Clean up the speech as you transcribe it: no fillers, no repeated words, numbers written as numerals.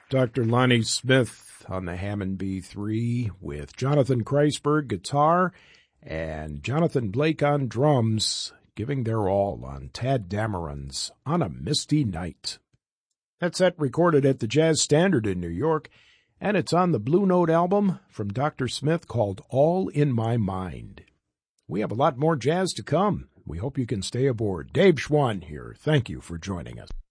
Dr. Lonnie Smith on the Hammond B3 with Jonathan Kreisberg guitar and Jonathan Blake on drums, giving their all on Tad Dameron's On a Misty Night. That set recorded at the Jazz Standard in New York, and it's on the Blue Note album from Dr. Smith called All in My Mind. We have a lot more jazz to come. We hope you can stay aboard. Dave Schwann here. Thank you for joining us.